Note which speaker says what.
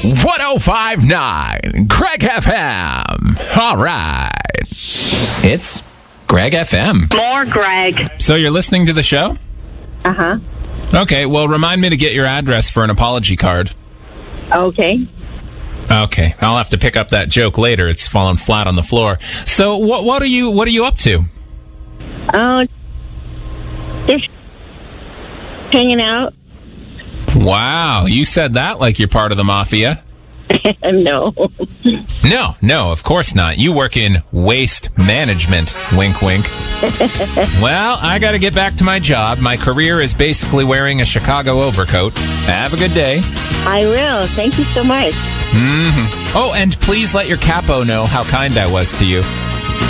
Speaker 1: 105.9 Greg FM. All right. It's Greg FM.
Speaker 2: More Greg.
Speaker 1: So you're listening to the show?
Speaker 2: Uh-huh.
Speaker 1: Okay, well, remind me to get your address for an apology card.
Speaker 2: Okay.
Speaker 1: Okay, I'll have to pick up that joke later. It's fallen flat on the floor. So what are you up to?
Speaker 2: Oh, just hanging out.
Speaker 1: Wow, you said that like you're part of the mafia.
Speaker 2: No.
Speaker 1: No, of course not. You work in waste management. Wink, wink. Well, I got to get back to my job. My career is basically wearing a Chicago overcoat. Have a good day.
Speaker 2: I will. Thank you so much.
Speaker 1: Oh, and please let your capo know how kind I was to you.